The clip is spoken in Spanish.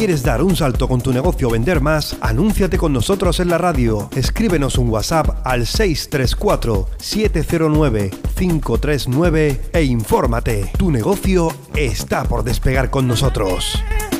¿Quieres dar un salto con tu negocio o vender más? Anúnciate con nosotros en la radio. Escríbenos un WhatsApp al 634-709-539 e infórmate. Tu negocio está por despegar con nosotros.